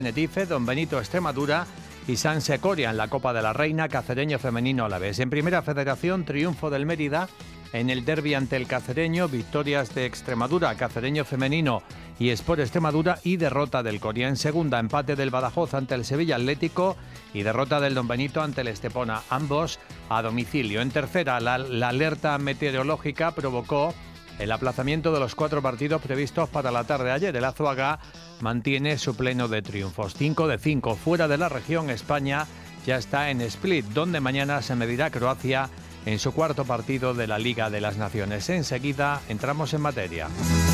Tenerife, Don Benito Extremadura y San Secoria en la Copa de la Reina, Cacereño femenino Alavés. En Primera Federación, triunfo del Mérida en el derbi ante el Cacereño, victorias de Extremadura, Cacereño femenino y Sport Extremadura, y derrota del Coria. En Segunda, empate del Badajoz ante el Sevilla Atlético y derrota del Don Benito ante el Estepona, ambos a domicilio. En Tercera, la alerta meteorológica provocó el aplazamiento de los 4 partidos previstos para la tarde de ayer. El Azuaga mantiene su pleno de triunfos. 5 de 5. Fuera de la región, España ya está en Split, donde mañana se medirá Croacia en su cuarto partido de la Liga de las Naciones. Enseguida entramos en materia.